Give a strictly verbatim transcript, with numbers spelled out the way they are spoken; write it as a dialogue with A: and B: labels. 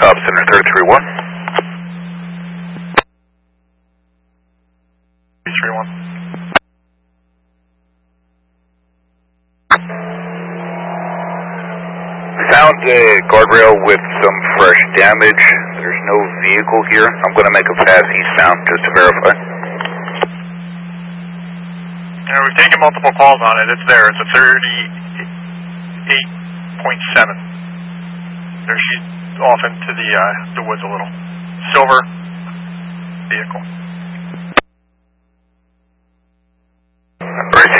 A: Top Center thirty-three one.
B: three one.
A: Found a guardrail with some fresh damage. There's no vehicle here. I'm going to make a pass eastbound just to verify.
B: Yeah, we've taken multiple calls on it. It's there. It's a thirty-eight point seven. There, she's off into the uh, the woods a little. Silver vehicle.